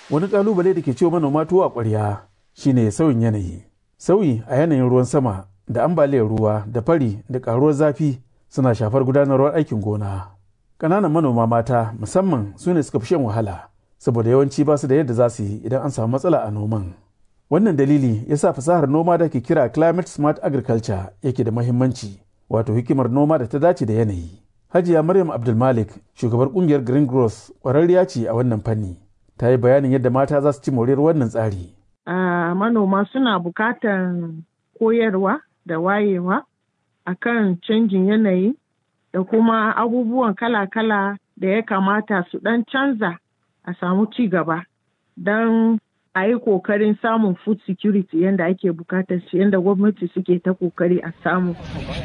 Wani ƙalubale da ke ciwo manoma tuwo a ƙwarya shine sauyin yanayi. Sauyi a yanayin ruwan sama da ambaliyar ruwa da fari da ƙaruwar zafi suna shafar gudanarwar aikin gona. Ƙananan manoma mata musamman su ne suka fi shan wahala saboda yawanci ba su da yadda za su yi idan an samu matsala a noman. Wannan dalili ya sa fasahar noma da ke kira climate smart agriculture yake da mahimmanci, wato hikimar noma da ta dace da yanayi. Hajiya Maryam Abdulmalik, shugabar kungiyar Green Growth, ƙwararriya ce a wannan fanni. Ta yi bayanin yadda mata za su ci moriyar wannan tsari. Manoma suna buƙatar koyarwa da wayewa akan canjin yanayi da kuma abubuwan kala-kala da ya kamata su ɗan canza a samu ci gaba don a yi ƙoƙarin samun food security yadda ake buƙatar shi, yadda gwamnati suke ta ƙoƙari a samu.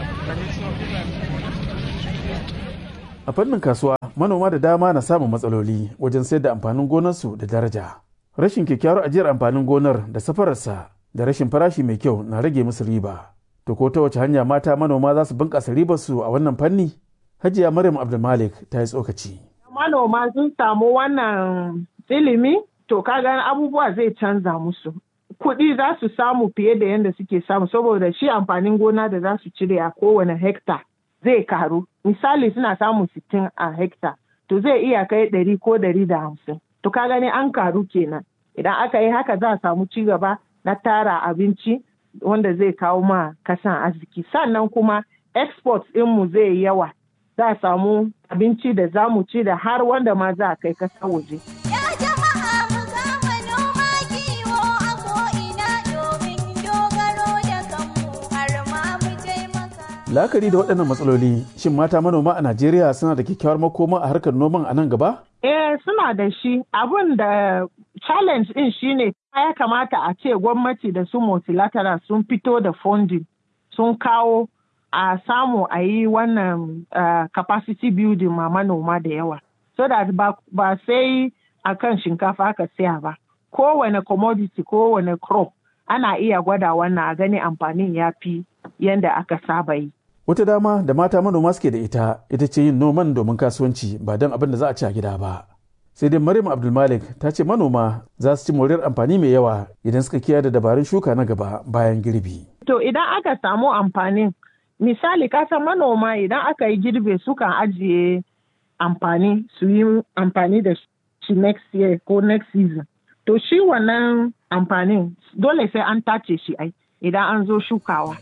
A fannin kasuwa, manoma da dama na samun matsaloli wajen sayar da amfanin gonarsu da daraja. Rashin kyakkyawar ajiyar amfanin gonar da safararsa da rashin farashi mai kyau na rage musu riba. To ko ta wace hanya mata manoma za su bunƙasa ribarsu a wannan fanni? Hajiya Maryam Abdulmalik ta yi tsokaci. Manoma sun samu wannan ilimi, to kaga abubuwa zai canza musu. Kuɗi za su samu fiye da yadda suke samu saboda shi amfanin gona da za su cire a kowane hekta zai karu. Misali suna samun 60 a hekta, to zai iya kai 100 ko 150. To ka gani an karu kenan. Idan aka yi haka za a samu ci gaba na tara abinci wanda zai kawo ma kasan arziki. Sannan kuma export ɗinmu zai yi yawa. Za a samu abinci da za mu ci da har wanda ma za a kai kasa waje. La'akari da waɗannan matsaloli, shin mata manoma a Najeriya suna da kyakkyawar makoma a harkar noman a nan gaba? Suna da shi. Abin da challenge ɗin shine ya kamata a ce gwamnati da su multilateral sun fito da funding, sun kawo a samu a yi wannan capacity building ma manoma da yawa. So that ba sai a kan shinkafa aka siya ba. Kowane commodity, kowane crop ana iya gwada wannan a gani amfanin ya fi yadda aka saba yi. Wata dama da mata manoma suke da ita ce yin noman domin kasuwanci ba don abin da za a ci a gida ba. Sai dai Maryam Abdulmalik ta ce manoma za su ci moriyar amfani mai yawa idan suka kiyaye da dabarun shuka na gaba bayan girbi. To idan aka samu amfanin, misali kasan manoma idan aka yi girbe sukan ajiye amfani su yi amfani da shi next year ko next season. To shi wannan amfanin dole sai an tace shi ai idan an zo shukawa.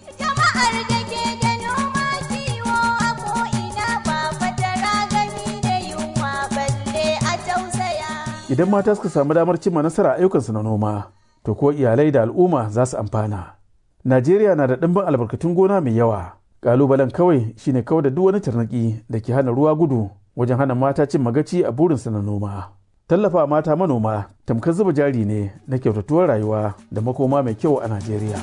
Idan mata suka samu damar cimma nasara a ayyukansu na noma, to ko iyalai da al'umma za su amfana. Najeriya na da ɗimbin albarkatun gona mai yawa. Ƙalubalen kawai shine kawai da duk wani tarnaƙi da ke hana ruwa gudu wajen hana mata cin magaci a burinsu na noma. Tallafa mata manoma tamkar zuba jari ne na kyautatuwar rayuwa da makoma mai kyau a Najeriya.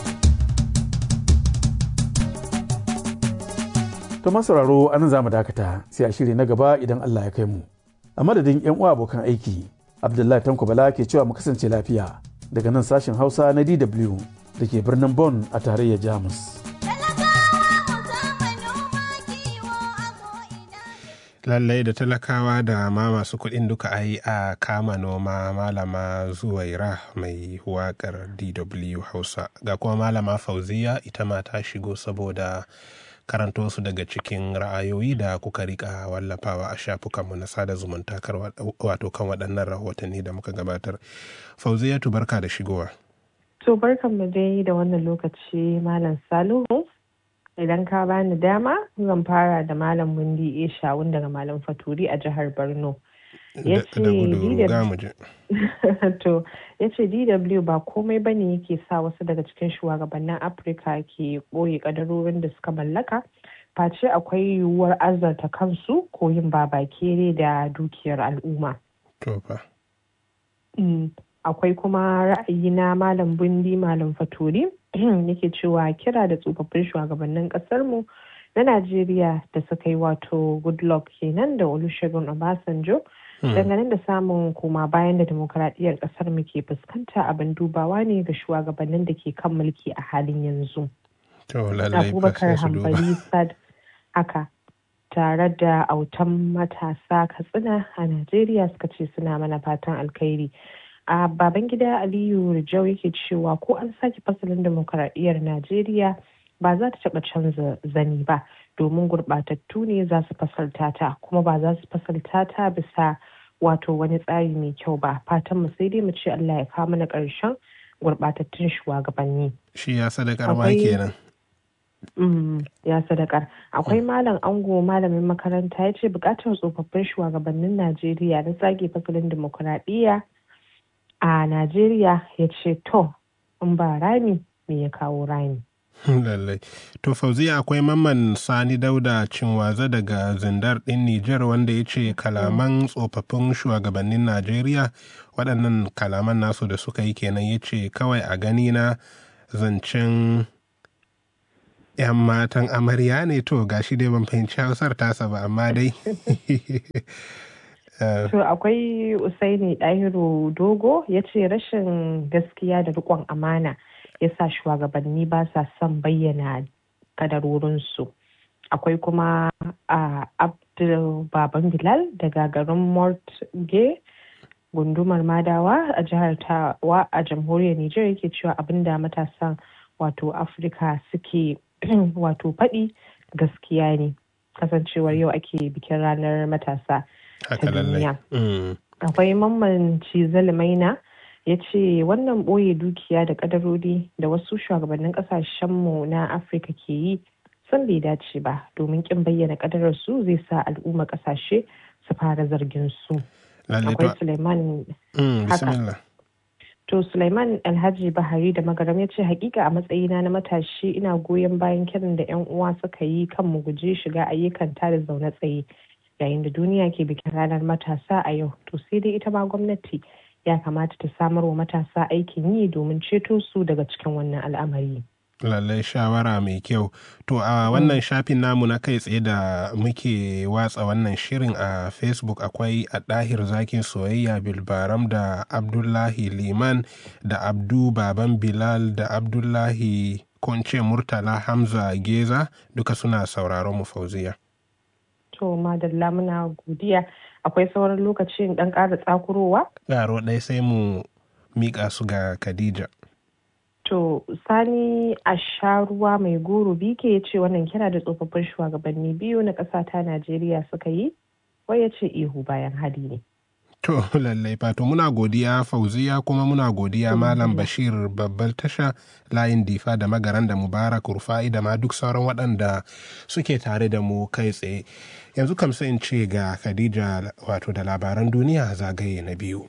To masauraro anan za mu dakata sai a shiri na gaba idan Allah ya kai mu. A madadin 'yan uwa abokan aiki, Abdullahi Tanko Bala ke cewa mu kasance lafiya daga nan sashen Hausa na DW da ke birnin Bonn a tarayyar Jamus. Lallai da talakawa da ma masu kuɗin duka a yi a kama noma. Malama Zuwaira mai waƙar DW Hausa, ga kuma malama Fauziya ita ma ta shigo saboda karanto su daga cikin ra'ayoyi da kuka rika wallafawa a shafukanmu na sada zumunta wato kan waɗannan rahotanni da muka gabatar. Fauziyatu barka da shigowa. To barkan mu dai da wannan lokaci Malam Salihu. Idan ka bani dama zan fara da Malam Bundi Eshawun daga Malam Faturi a jihar Borno. Ya ce DW ba komai ba ne yake sa wasu daga cikin shugabannin Afirka ke ɓoye ƙadarorin da suka mallaka, face akwai yiwuwar azarta kansu ko yin babakere da dukiyar al'umma. Akwai kuma ra'ayi na Malam Bundi Malam Faturi yake cewa kira da tsofaffin shugabannin ƙasarmu na Najeriya da suka yi wato Goodluck kenan da Olusegun Obasanjo dangane da samun koma bayan da demokradiyyar kasar mu ke fuskanta abin dubawa ne ga shugabannin da ke kan mulki a halin yanzu. Abubakar Hambali Sad aka tare da autan matasa Katsina a Najeriya suka ce suna mana fatan alkhairi. A Babangida Aliyu Rijau yake cewa ko an sake fasalin demokaradiyyar Najeriya ba za ta taɓa canza zani ba domin gurɓatattu ne za su fasalta ta kuma ba za su fasalta ta bisa wato wani tsari mai kyau ba. Fatan mu sai dai mu ce Allah ya kawo mana ƙarshen gurɓatattun shugabanni. Shi ya sadakar ma kenan. Ya sadakar. Akwai malam ango malamin makaranta ya ce bukatar tsofaffin shugabannin Najeriya na tsage fasalin demokuraɗiyya a Najeriya ya ce to in ba rami me ya kawo rami. Lallai. To Fauziya akwai Mamman Sani Dauda Cinwaza daga Zindar ɗin Nijar wanda ya ce kalaman tsofaffin shugabannin Najeriya waɗannan kalaman nasu da suka yi kenan ya ce kawai a gani na zancen 'yan matan amarya ne to gashi dai ban fahimci hausar tasa ba amma dai. To akwai Usaini Dahiru Dogo ya ce rashin gaskiya da riƙon amana ya sa shugabanni ba sa son bayyana kadarorinsu. Akwai kuma Abdul Baban Bilal daga garin Mortge gundumar Madawa a jihar Tawa a jamhuriyar Nijar yake cewa abinda matasan wato Afirka suke wato faɗi gaskiya ne kasancewar yau ake bikin ranar matasa ta duniya. Akwai Mamman Cizal Maina ya ce wannan ɓoye dukiya da ƙadarori da wasu shugabannin ƙasashenmu na Afirka ke yi sun bai dace ba domin ƙin bayyana ƙadararsu zai sa al'umma ƙasashe su fara zargin su. Akwai Suleiman haka. To Suleiman Alhaji Bahari da Magaram ya ce hakika a matsayina na matashi ina goyon bayan kiran da 'yan uwa suka yi kan mu guji shiga ayyukan tada zaune tsaye yayin da duniya ke bikin ranar matasa a yau. To sai dai ita ma gwamnati ya kamata ta samar wa matasa aikin yi domin ceto su daga cikin wannan al'amari. Lallai shawara mai kyau. To a wannan shafin namu na kai tsaye da muke watsa wannan shirin a Facebook akwai a ɗahir zakin soyayya Bilbaram da Abdullahi Liman da Abdu Baban Bilal da Abdullahi Konce Murtala Hamza Geza duka suna sauraron mu Fauziya. To madalla muna godiya. Akwai sauran lokacin dan ƙara tsakurowa? Garo ɗaya sai mu miƙa su ga Khadija. To Sani Asharuwa mai goro bike ya ce wannan kira da tsofaffin shugabanni biyu na ƙasa ta Najeriya suka yi, wai ya ce ihu bayan hadi ne. To lallai fato muna godiya Fauziya kuma muna godiya Malam Bashir babbar tasha layin difa da magaran da Mubarak Rufa'i da ma duk sauran waɗanda suke tare da mu kai tsaye. Yanzu kam sai in ce ga Khadija wato da labaran duniya zagaye na biyu.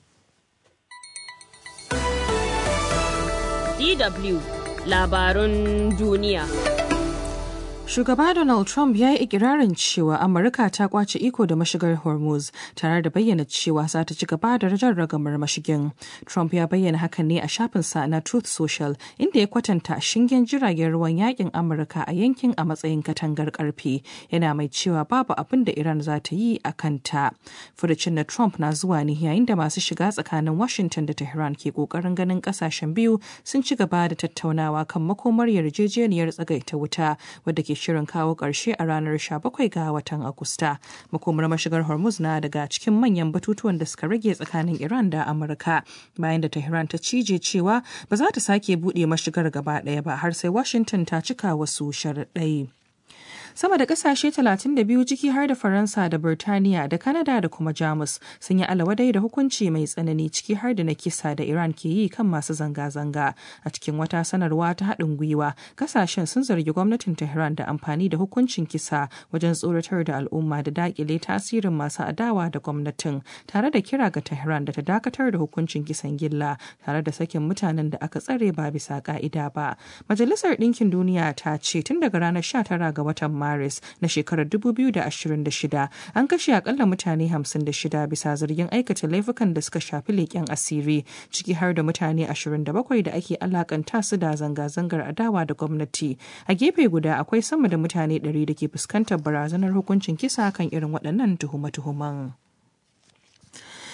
DW labarun duniya. Shugaba Donald Trump ya yi ikirarin cewa Amurka ta kwace iko da mashigar Hormuz tare da bayyana cewa za ta ci gaba da jan ragamar mashigin. Trump ya bayyana hakan ne a shafinsa na Truth Social inda ya kwatanta shingen jiragen ruwan yakin Amurka a yankin a matsayin katangar karfe. Yana mai cewa babu abin da Iran za ta yi a kanta. Furucin na Trump na zuwa ne yayin da masu shiga tsakanin Washington da Tehran ke kokarin ganin kasashen biyu sun ci gaba da tattaunawa kan makomar yarjejeniyar tsagaita wuta wadda ke shirin kawo ƙarshe a ranar 17 ga watan Agusta. Makomar mashigar Hormuz na daga cikin manyan batutuwan da suka rage tsakanin Iran da Amurka bayan da Tehran ta cije cewa ba za ta sake buɗe mashigar gaba ɗaya ba har sai Washington ta cika wasu sharaɗai. Sama da kasashe 32 ciki har da Faransa da Birtaniya da Kanada da kuma Jamus sun yi alawadai da hukunci mai tsanani ciki har da na kisa da Iran ke yi kan masu zanga-zanga. A cikin wata sanarwa ta haɗin gwiwa, kasashen sun zargi gwamnatin Tehran da amfani da hukuncin kisa wajen tsoratar da al'umma da dakile tasirin masu adawa da gwamnatin, tare da kira ga Tehran da ta dakatar da hukuncin kisan gilla tare da sakin mutanen da aka tsare ba bisa ka'ida ba. Majalisar Ɗinkin Duniya ta ce tun daga ranar 19 ga watan Maris na shekarar 2026 an kashe akalla mutane 56 bisa zargin aikata laifukan da suka shafi leƙen asiri ciki har da mutane 27 da ake alakanta su da zanga-zangar adawa da gwamnati. A gefe guda akwai sama da mutane 100 da ke fuskantar barazanar hukuncin kisa kan irin waɗannan tuhume-tuhumen.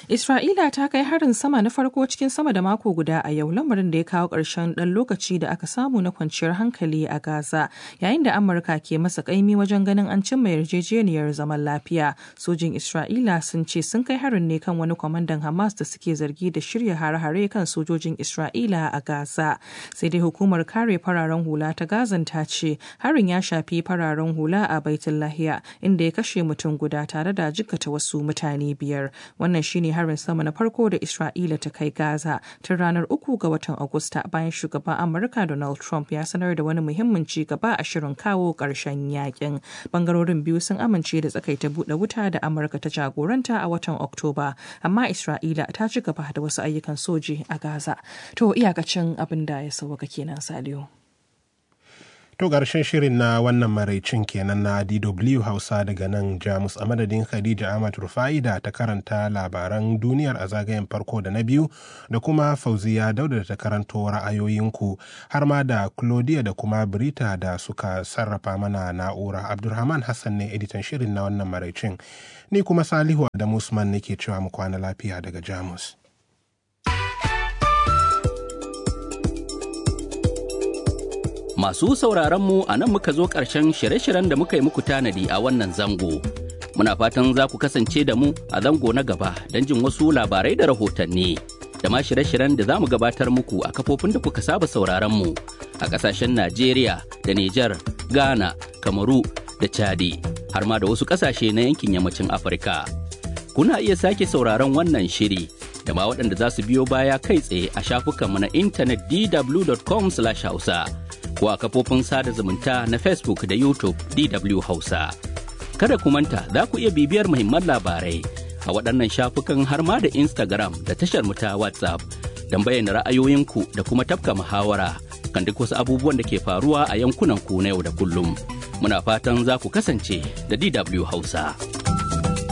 Isra'ila ta kai harin sama na farko cikin sama da mako guda a yau, lamarin da ya kawo ƙarshen ɗan lokaci da aka samu na kwanciyar hankali a Gaza, yayin da Amurka ke masa ƙaimi wajen ganin an cimma yarjejeniyar zaman lafiya. Sojin Isra'ila sun ce sun kai harin ne kan wani kwamandan Hamas da suke zargi da shirya hare-hare kan sojojin Isra'ila a Gaza. Sai dai hukumar kare fararen hula ta Gazan ta ce harin ya shafi fararen hula a Baitul Lahiya, inda ya kashe mutum guda tare da jikkata wasu mutane 5. Wannan shine harin sama na farko da Isra'ila ta kai Gaza tun ranar 3 ga watan Agusta, bayan shugaban Amurka Donald Trump ya sanar da wani muhimmin ci gaba a shirin kawo ƙarshen yakin. Bangarorin biyu sun amince da tsakaita buɗe wuta da Amurka ta jagoranta a watan Oktoba, amma Isra'ila ta ci gaba da wasu ayyukan soji a Gaza. To iyakacin abin da ya sauka kenan, Saliu. To ƙarshen shirin na wannan maraicin kenan na DW Hausa daga nan Jamus, a madadin Khadija Ahmad Rufai da ta karanta labaran duniyar a zagayen farko da na biyu, da kuma Fauziya Dauda da ta karanto ra'ayoyinku, har ma da Claudia da kuma Brita da suka sarrafa mana na'ura. Abdulrahman Hassan ne editan shirin na wannan maraicin. Ni kuma Salihu da Musman nake cewa mu kwana lafiya daga Jamus. Masu sauraronmu, a nan muka zo ƙarshen shirye-shiryen da muka yi muku tanadi a wannan zango. Muna fatan za ku kasance da mu a zango na gaba don jin wasu labarai da rahotanni, da ma shirye-shiryen da za mu gabatar muku a kafofin da kuka saba sauraronmu a ƙasashen Najeriya da Nijar, Ghana, Kamaru da Chadi, har ma da wasu ƙasashe na yankin yammacin Afirka. Kuna iya sake sauraron wannan shiri da ma waɗanda za su biyo baya kai tsaye a shafukanmu na intanet dw.com/hausa. ko a kafofin sada zumunta na Facebook da YouTube DW Hausa. Kada ku manta za ku iya bibiyar muhimman labarai a waɗannan shafukan har ma da Instagram da tashar mu ta WhatsApp don bayyana ra'ayoyinku da kuma tafka muhawara kan duk wasu abubuwan da ke faruwa a yankunan ku na yau da kullum. Muna fatan za ku kasance da DW Hausa.